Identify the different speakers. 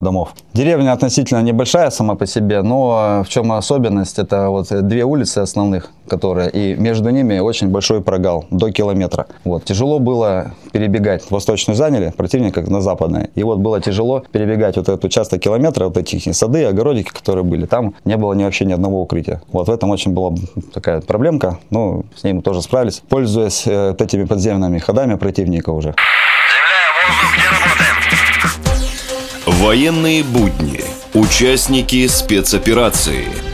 Speaker 1: домов. Деревня относительно небольшая сама по себе, но в чем особенность, это вот 2 улицы основных, которые, и между ними очень большой прогал, до километра. Вот. Тяжело было перебегать. Восточную заняли, противника на западной. И вот было тяжело перебегать вот этот участок километра, вот эти сады, огородики, которые были. Там не было вообще ни одного укрытия. Вот в этом очень была такая проблемка, но с ней мы тоже справились, пользуясь вот этими подземными ходами противника уже.
Speaker 2: Военные будни. Участники спецоперации.